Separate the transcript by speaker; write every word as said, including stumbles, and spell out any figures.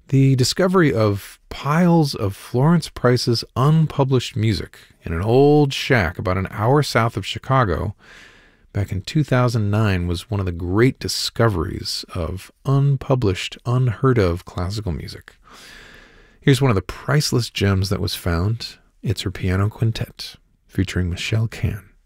Speaker 1: The discovery of piles of Florence Price's unpublished music in an old shack about an hour south of Chicago back in two thousand nine was one of the great discoveries of unpublished, unheard of classical music. Here's one of the priceless gems that was found. It's her piano quintet featuring Michelle Can.